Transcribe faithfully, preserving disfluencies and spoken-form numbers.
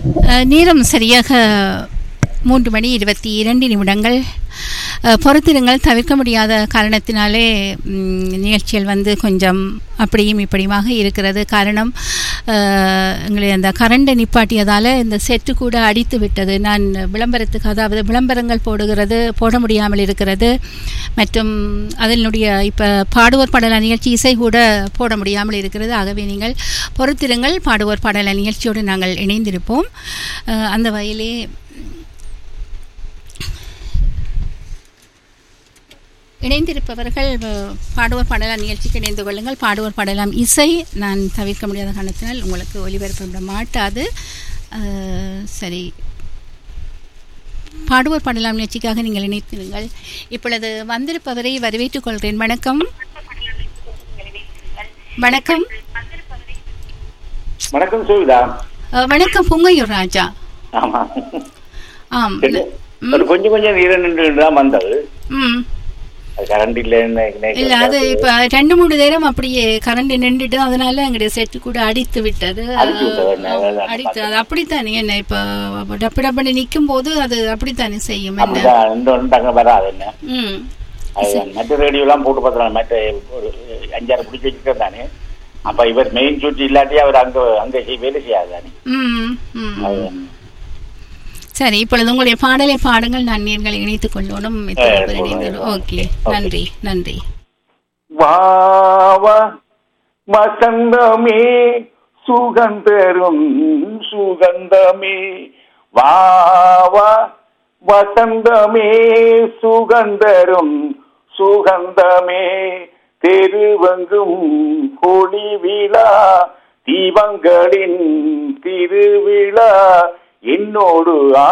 நேரம் சரியாக மூன்று மணி இருபத்தி இரண்டு நிமிடங்கள். பொறுத்திருங்கள், தவிர்க்க முடியாத காரணத்தினாலே நிகழ்ச்சிகள் வந்து கொஞ்சம் அப்படியும் இப்படியுமாக இருக்கிறது. காரணம், எங்களை அந்த கரண்டை நிப்பாட்டியதால் இந்த செட்டு கூட அடித்து விட்டது. நான் விளம்பரத்துக்கு, அதாவது விளம்பரங்கள் போடுகிறது போட முடியாமல் இருக்கிறது. மற்றும் அதனுடைய இப்போ பாடுவோர் பாடல நிகழ்ச்சி இசை கூட போட முடியாமல் இருக்கிறது. ஆகவே நீங்கள் பொறுத்திருங்கள், பாடுவோர் பாடல நிகழ்ச்சியோடு நாங்கள் இணைந்திருப்போம். அந்த வகையிலே இணைந்திருப்பவர்கள் பாடுவோர் பாடலாம் நிகழ்ச்சிக்கு இணைந்து கொள்ளுங்கள். பாடுவோர் பாடலாம் இசை நான் தவிர்க்க முடியாத காரணத்தினால் உங்களுக்கு ஒலிபரப்ப மாட்டாது. சரி, பாடுவோர் பாடலாம் நிகழ்ச்சிக்காக நீங்கள் இணைத்திருங்கள். இப்பொழுது வந்திருப்பவரை வரவேற்றுக் கொள்கிறேன். வணக்கம். வணக்கம். வணக்கம் சோவிதா. வணக்கம் பொங்கையூர் ராஜா. ஆம், கொஞ்சம் கொஞ்சம் நீர நின்று தான் வந்தது. ம் கரண்ட் இல்ல இல்ல, அது இப்ப ரெண்டு மூணு நேரம் அப்படியே கரண்ட் நின்றுட்டு, அதனால எங்களுடைய செட்டு கூட அடித்து விட்டது. அடித்து அது அப்படித்தானே என்ன, இப்ப டப்பு டப்புன்னு நிக்கும் போது அது அப்படித்தானே செய்யும். என்ன வராது என்ன மற்ற ரேடியோ எல்லாம் போட்டு பார்த்துறாங்க, மற்ற ஒரு அஞ்சாறு பிடிச்சி வச்சுட்டு தானே. அப்ப இவர் மெயின் சுவிட்ச் இல்லாட்டி அவர் அங்க அங்க வேலை செய்யாது தானே. சரி, இப்பொழுது உங்களுடைய பாடலை பாடுங்கள். நான் நேர்களை இணைத்துக் கொள்ளணும். ஓகே, நன்றி நன்றி. வாவா வசந்தமே சுகந்தரும் சுகந்தமே, வாவா வசந்தமே சுகந்தரும் சுகந்தமே, தெருவெங்கும் ஒளி விழா தீபங்களின் திருவிழா, என்னோடு